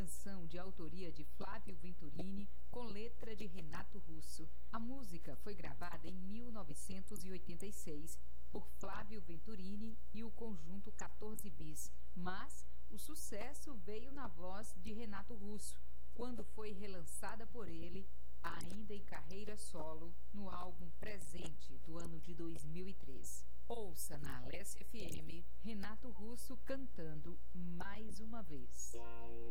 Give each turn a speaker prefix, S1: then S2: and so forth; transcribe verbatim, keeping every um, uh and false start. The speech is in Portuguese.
S1: canção de autoria de Flávio Venturini com letra de Renato Russo. A música foi gravada em mil novecentos e oitenta e seis por Flávio Venturini e o conjunto quatorze bis, mas o sucesso veio na voz de Renato Russo, quando foi relançada por ele, ainda em carreira solo, no álbum Presente, do ano de dois mil e três. Ouça na Alessia F M, Renato Russo cantando mais uma vez.